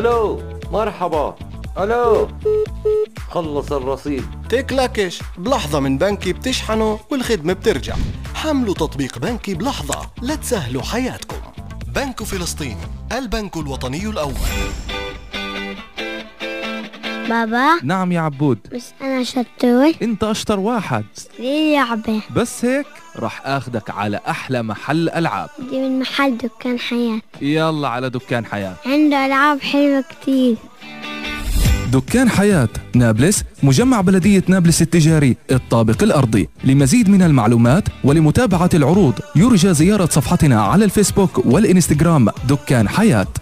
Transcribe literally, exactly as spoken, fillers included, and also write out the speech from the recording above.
الو مرحبا. الو خلص الرصيد. تكلكش بلحظة من بنكي بتشحنوا والخدمة بترجع. حملوا تطبيق بنكي بلحظة لتسهلوا حياتكم. بنك فلسطين، البنك الوطني الأول. بابا. نعم يا عبود. بس أنا شطور. انت أشطر واحد. ليه لعبة؟ بس هيك رح اخدك على احلى محل العاب. دي من محل دكان حياة. يلا على دكان حياة، عنده ألعاب حلوة كتير. دكان حياة نابلس، مجمع بلدية نابلس التجاري الطابق الأرضي. لمزيد من المعلومات ولمتابعة العروض يرجى زيارة صفحتنا على الفيسبوك والإنستغرام دكان حياة.